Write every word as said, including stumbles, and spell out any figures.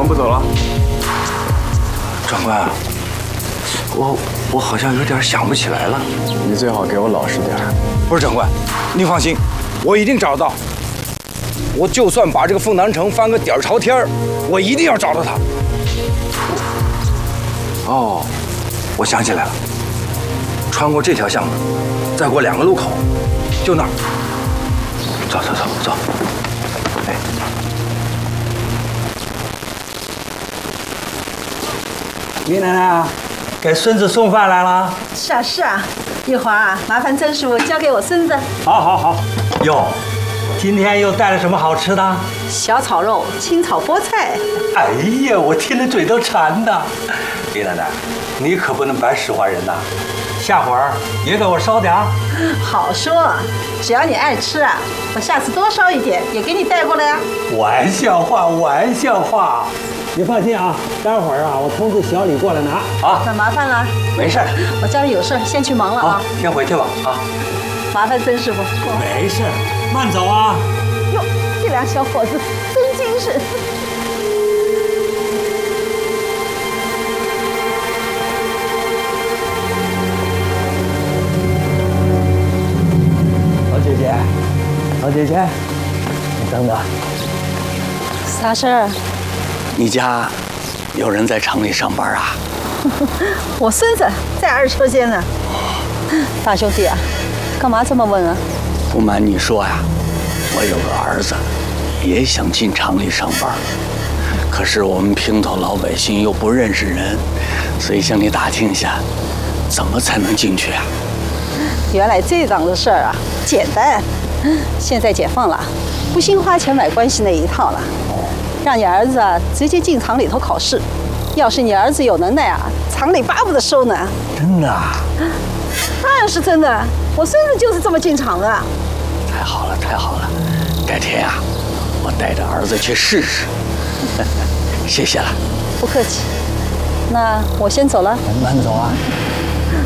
不走了？ 长官，我我好像有点想不起来了。 你最好给我老实点。 不是长官，您放心，我一定找得到。我就算把这个凤南城翻个底儿朝天儿，我一定要找到他。哦，我想起来了，穿过这条巷子，再过两个路口，就那儿。走走走走。哎。 李奶奶，给孙子送饭来了。 是啊是啊，一会儿啊，麻烦曾师傅交给我孙子。 好，好，好。哟，今天又带了什么好吃的？ 小炒肉，清炒菠菜。 哎呀，我听得嘴都馋的。李奶奶，你可不能白使唤人呐，下会儿也给我烧点儿。 好说，只要你爱吃啊，我下次多烧一点，也给你带过来啊。 玩笑话，玩笑话。 你放心啊，待会儿啊，我通知小李过来拿啊。 那麻烦了。 没事， 我家里有事，先去忙了啊。 先回去吧啊。 麻烦曾师傅。 没事，慢走啊。 哟，这俩小伙子真精神。 老姐姐，老姐姐，你等等。 啥事儿？ 你家有人在厂里上班啊？ 我孙子在二车间呢。大兄弟啊，干嘛这么问啊？ 不瞒你说呀，我有个儿子，也想进厂里上班，可是我们平头老百姓又不认识人，所以向你打听一下，怎么才能进去啊？ 原来这档子事儿啊，简单。现在解放了，不兴花钱买关系那一套了。 让你儿子啊直接进厂里头考试，要是你儿子有能耐啊，厂里巴不得收呢。 真的啊？ 当然是真的，我孙子就是这么进厂的。 太好了，太好了，改天啊，我带着儿子去试试。谢谢了。 不客气，那我先走了。 慢走啊。